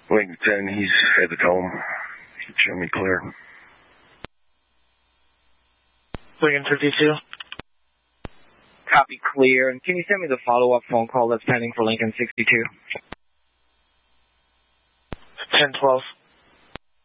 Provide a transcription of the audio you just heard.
Lincoln 10, he's at the dome. Show me clear. Lincoln 52. Copy, clear. And can you send me the follow-up phone call that's pending for Lincoln 62? 1012.